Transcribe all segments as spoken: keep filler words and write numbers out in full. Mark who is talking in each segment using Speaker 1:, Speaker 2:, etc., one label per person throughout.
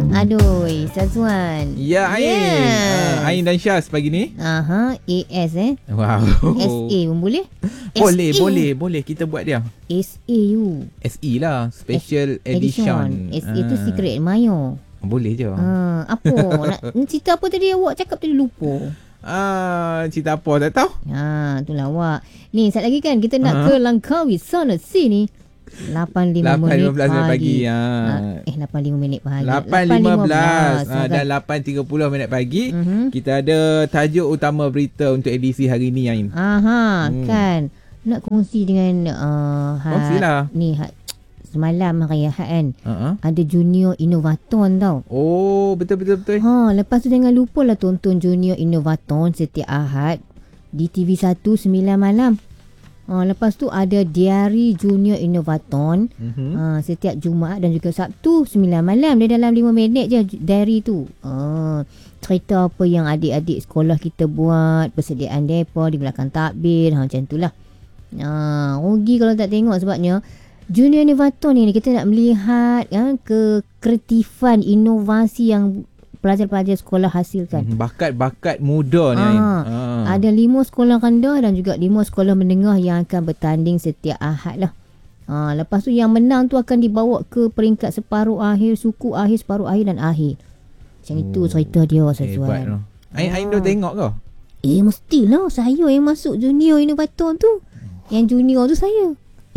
Speaker 1: Aduh, Sazwan.
Speaker 2: Ya, Ain.
Speaker 1: Yes.
Speaker 2: Uh, Ain dan Syaz pagi ni.
Speaker 1: Aha, A S eh.
Speaker 2: Wow.
Speaker 1: S A pun boleh?
Speaker 2: Boleh,
Speaker 1: S A.
Speaker 2: boleh, boleh. Kita buat dia.
Speaker 1: S A U.
Speaker 2: S E lah, Special
Speaker 1: S-
Speaker 2: Edition.
Speaker 1: S A tu Secret Admirer.
Speaker 2: Boleh je.
Speaker 1: Ha, apa? Nak cerita apa tadi awak cakap tadi lupa.
Speaker 2: Ah, cerita apa tak tahu?
Speaker 1: Ha, itulah awak. Ni, sat lagi kan kita nak
Speaker 2: Ha?
Speaker 1: ke Langkawi sana sini. lapan lima minit pagi.
Speaker 2: pagi. Ha.
Speaker 1: Ha, eh lapan lima minit pagi.
Speaker 2: lapan lima belas
Speaker 1: ha,
Speaker 2: dan lapan tiga puluh minit pagi.
Speaker 1: Mhm.
Speaker 2: Kita ada tajuk utama berita untuk edisi hari ni, Ain.
Speaker 1: Aha,
Speaker 2: Hmm.
Speaker 1: kan. Nak kongsi dengan uh, Had.
Speaker 2: Kongsilah.
Speaker 1: Ni Had. Semalam hari Ahad kan.
Speaker 2: Uh-huh.
Speaker 1: Ada Junior Innovaton tau.
Speaker 2: Oh, betul-betul-betul.
Speaker 1: Ha, lepas tu jangan lupa lah tonton Junior Innovaton setiap Ahad di T V satu sembilan malam. Ha, lepas tu ada Diary Junior Innovaton
Speaker 2: Mhm.
Speaker 1: ha, setiap Jumaat dan juga Sabtu sembilan malam. Dia dalam lima minit je diary tu. Ha, cerita apa yang adik-adik sekolah kita buat, persediaan depa di belakang takbir, ha, macam tu lah. Ha, rugi kalau tak tengok sebabnya Junior Innovaton ni kita nak melihat ya, kekreatifan inovasi yang pelajar-pelajar sekolah hasilkan.
Speaker 2: Mhm. Bakat-bakat muda ni, Ain.
Speaker 1: Ah,
Speaker 2: Ah.
Speaker 1: Ada lima sekolah rendah dan juga lima sekolah menengah yang akan bertanding setiap Ahad lah. Ha, lepas tu yang menang tu akan dibawa ke peringkat separuh akhir, suku akhir, separuh akhir dan akhir. Macam oh, itu cerita dia,
Speaker 2: Hebat
Speaker 1: Sazwan.
Speaker 2: tu. Ain, Ain dah tengok ke?
Speaker 1: Eh, mestilah saya yang masuk Junior Innovator tu. Yang junior tu saya.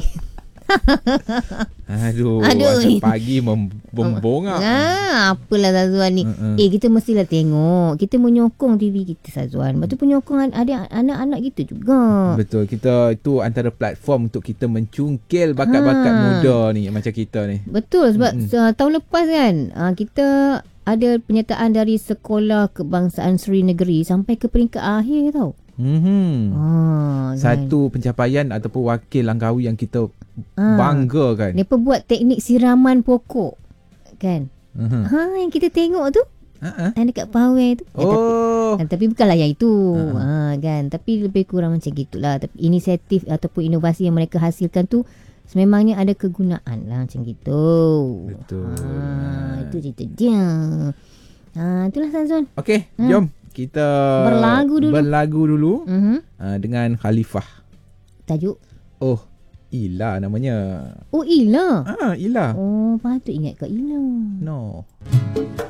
Speaker 2: Aduh,
Speaker 1: Aduh.
Speaker 2: Aduh. pagi membongak.
Speaker 1: Ah, apalah Sazwan ni.
Speaker 2: Mm-mm.
Speaker 1: Eh, kita mestilah tengok. Kita menyokong T V kita, Sazwan. Lepas tu penyokong ada anak-anak kita juga.
Speaker 2: Betul, kita itu antara platform untuk kita mencungkil bakat-bakat
Speaker 1: Ha.
Speaker 2: muda ni macam kita ni.
Speaker 1: Betul, sebab
Speaker 2: Mm-mm.
Speaker 1: uh, tahun lepas kan uh, kita ada penyertaan dari Sekolah Kebangsaan Seri Negeri sampai ke peringkat akhir tau.
Speaker 2: Mhm.
Speaker 1: Ah,
Speaker 2: Satu pencapaian ataupun wakil Langkawi yang kita
Speaker 1: Ah.
Speaker 2: banggakan.
Speaker 1: Mereka buat teknik siraman pokok kan.
Speaker 2: Mhm.
Speaker 1: Ha, yang kita tengok tu
Speaker 2: Ha.
Speaker 1: yang dekat pawai tu. Eh, tapi,
Speaker 2: Oh.
Speaker 1: kan, tapi bukanlah yang itu.
Speaker 2: Ha.
Speaker 1: Ha, kan, tapi lebih kurang macam gitulah. Tapi inisiatif ataupun inovasi yang mereka hasilkan tu sememangnya ada kegunaan lah macam gitu.
Speaker 2: Betul.
Speaker 1: Ha, itu cerita dia. Ha, itulah Sazwan.
Speaker 2: Okey,
Speaker 1: Hmm.
Speaker 2: jom kita
Speaker 1: Berlagu dulu.
Speaker 2: Berlagu dulu
Speaker 1: Mhm.
Speaker 2: uh, dengan Khalifah.
Speaker 1: Tajuk.
Speaker 2: Oh, Ila namanya.
Speaker 1: Oh, Ila.
Speaker 2: Ah, Ila.
Speaker 1: Oh, patut ingat ke Ila.
Speaker 2: No.